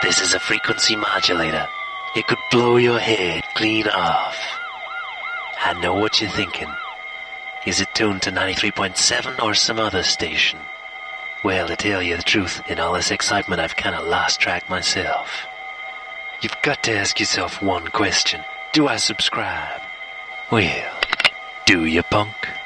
This is a frequency modulator. It could blow your head clean off. I know what you're thinking. Is it tuned to 93.7 or some other station? Well, to tell you the truth, in all this excitement I've kind of lost track myself. You've got to ask yourself one question. Do I subscribe? Well, do you, punk?